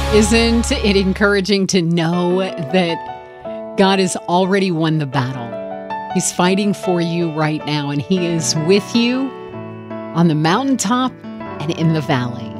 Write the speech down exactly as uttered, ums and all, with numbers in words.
Isn't it encouraging to know that God has already won the battle? He's fighting for you right now, and He is with you on the mountaintop and in the valley.